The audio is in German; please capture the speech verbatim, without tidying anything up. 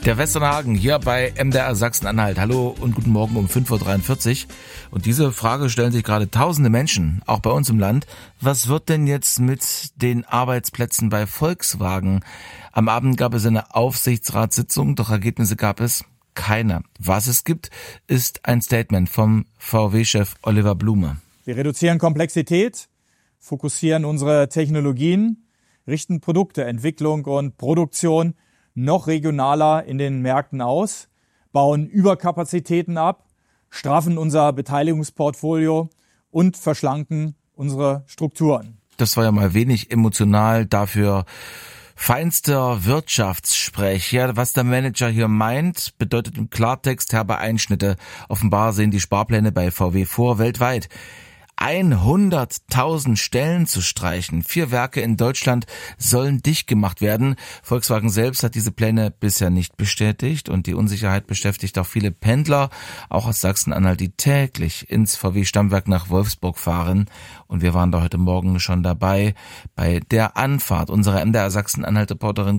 Der Westernhagen hier bei M D R Sachsen-Anhalt. Hallo und guten Morgen um fünf Uhr dreiundvierzig. Und diese Frage stellen sich gerade tausende Menschen, auch bei uns im Land. Was wird denn jetzt mit den Arbeitsplätzen bei Volkswagen? Am Abend gab es eine Aufsichtsratssitzung, doch Ergebnisse gab es keine. Was es gibt, ist ein Statement vom V W-Chef Oliver Blume. Wir reduzieren Komplexität, fokussieren unsere Technologien, richten Produkte, Entwicklung und Produktion noch regionaler in den Märkten aus, bauen Überkapazitäten ab, straffen unser Beteiligungsportfolio und verschlanken unsere Strukturen. Das war ja mal wenig emotional, dafür feinster Wirtschaftssprech. Ja, was der Manager hier meint, bedeutet im Klartext herbe Einschnitte. Offenbar sehen die Sparpläne bei V W vor, weltweit hunderttausend Stellen zu streichen. Vier Werke in Deutschland sollen dicht gemacht werden. Volkswagen selbst hat diese Pläne bisher nicht bestätigt und die Unsicherheit beschäftigt auch viele Pendler, auch aus Sachsen-Anhalt, die täglich ins V W-Stammwerk nach Wolfsburg fahren. Und wir waren da heute Morgen schon dabei bei der Anfahrt unserer M D R Sachsen-Anhalt-Reporterin